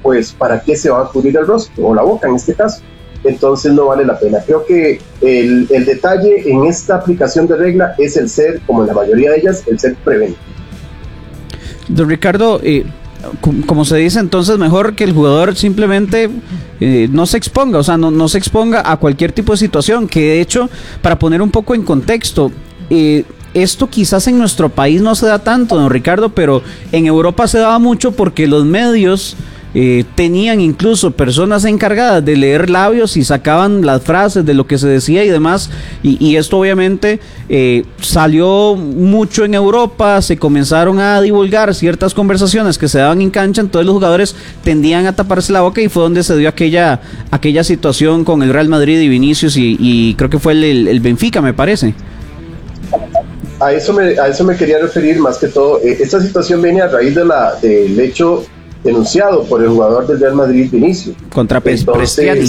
pues ¿para qué se va a cubrir el rostro o la boca en este caso? Entonces no vale la pena. Creo que el detalle en esta aplicación de regla es el ser, como en la mayoría de ellas, el ser preventivo. Don Ricardo, como se dice, entonces mejor que el jugador simplemente no se exponga, o sea, no se exponga a cualquier tipo de situación, que de hecho, para poner un poco en contexto, esto quizás en nuestro país no se da tanto, don Ricardo, pero en Europa se daba mucho porque los medios tenían incluso personas encargadas de leer labios y sacaban las frases de lo que se decía y demás, y esto obviamente salió mucho en Europa, se comenzaron a divulgar ciertas conversaciones que se daban en cancha, entonces los jugadores tendían a taparse la boca y fue donde se dio aquella situación con el Real Madrid y Vinicius y creo que fue el Benfica, me parece. A eso me quería referir más que todo. Esta situación viene a raíz del hecho denunciado por el jugador del Real Madrid, Vinicius. Contra Prestiani.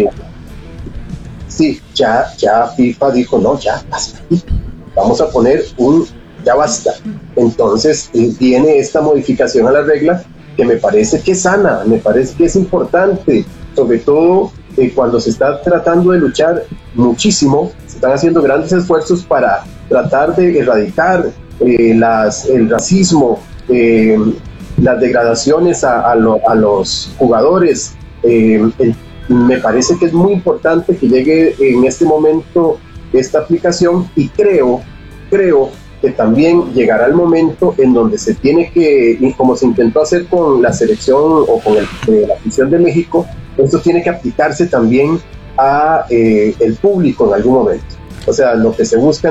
Sí, ya FIFA dijo, no, ya basta. Vamos a poner ya basta. Entonces viene esta modificación a la regla que me parece que es sana, me parece que es importante, sobre todo cuando se está tratando de luchar muchísimo, se están haciendo grandes esfuerzos para tratar de erradicar el racismo, las degradaciones a los jugadores. Me parece que es muy importante que llegue en este momento esta aplicación y creo que también llegará el momento en donde se tiene que, como se intentó hacer con la selección o con la afición de México, esto tiene que aplicarse también a el público en algún momento. O sea, lo que se busca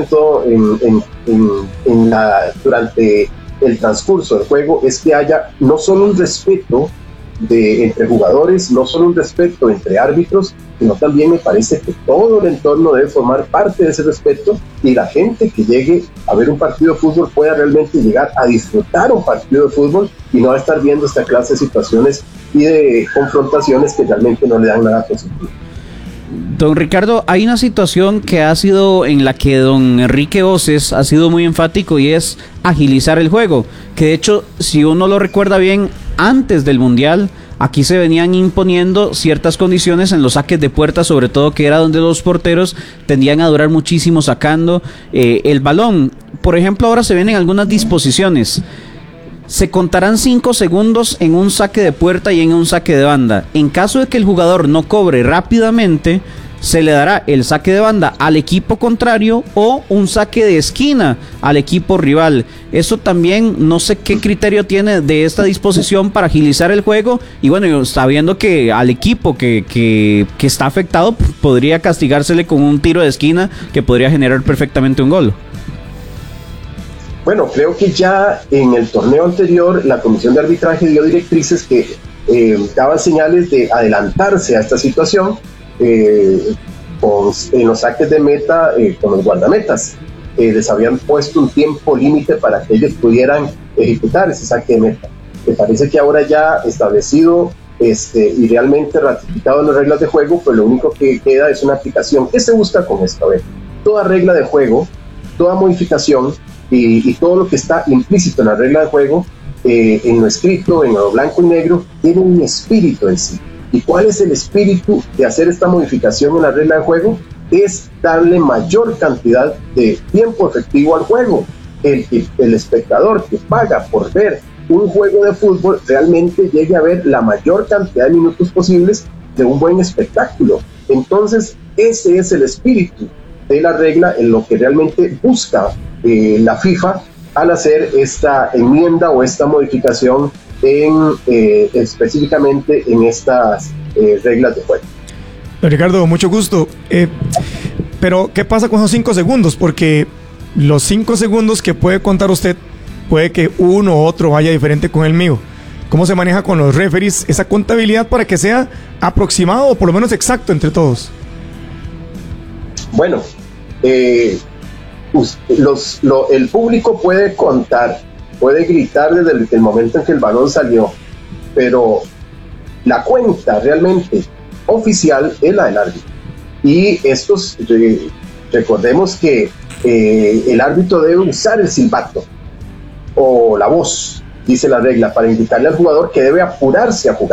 durante el transcurso del juego es que haya no solo un respeto entre jugadores, no solo un respeto entre árbitros, sino también me parece que todo el entorno debe formar parte de ese respeto y la gente que llegue a ver un partido de fútbol pueda realmente llegar a disfrutar un partido de fútbol y no a estar viendo esta clase de situaciones y de confrontaciones que realmente no le dan nada positivo. Don Ricardo, hay una situación que ha sido en la que don Enrique Oces ha sido muy enfático y es agilizar el juego, que de hecho, si uno lo recuerda bien, antes del Mundial, aquí se venían imponiendo ciertas condiciones en los saques de puerta, sobre todo que era donde los porteros tendían a durar muchísimo sacando el balón. Por ejemplo, ahora se vienen algunas disposiciones. Se contarán 5 segundos en un saque de puerta y en un saque de banda. En caso de que el jugador no cobre rápidamente, se le dará el saque de banda al equipo contrario o un saque de esquina al equipo rival. Eso también, no sé qué criterio tiene de esta disposición para agilizar el juego. Y bueno, sabiendo que al equipo que está afectado podría castigársele con un tiro de esquina que podría generar perfectamente un gol. Bueno, creo que ya en el torneo anterior la Comisión de Arbitraje dio directrices que daban señales de adelantarse a esta situación en los saques de meta con los guardametas. Les habían puesto un tiempo límite para que ellos pudieran ejecutar ese saque de meta. Me parece que ahora ya establecido y realmente ratificado en las reglas de juego, pues lo único que queda es una aplicación. ¿Qué se busca con esto? A ver, toda regla de juego, toda modificación y todo lo que está implícito en la regla de juego, en lo escrito, en lo blanco y negro, tiene un espíritu en sí. ¿Y cuál es el espíritu de hacer esta modificación en la regla de juego? Es darle mayor cantidad de tiempo efectivo al juego. El espectador que paga por ver un juego de fútbol realmente llegue a ver la mayor cantidad de minutos posibles de un buen espectáculo. Entonces, ese es el espíritu de la regla, en lo que realmente busca la FIFA al hacer esta enmienda o esta modificación específicamente en estas reglas de juego. Ricardo, mucho gusto. Pero, ¿qué pasa con esos 5 segundos? Porque los 5 segundos que puede contar usted, puede que uno u otro vaya diferente con el mío. ¿Cómo se maneja con los referees esa contabilidad para que sea aproximado o por lo menos exacto entre todos? Bueno, el público puede contar, puede gritar desde el momento en que el balón salió, pero la cuenta realmente oficial es la del árbitro. Y recordemos que el árbitro debe usar el silbato o la voz, dice la regla, para indicarle al jugador que debe apurarse a jugar.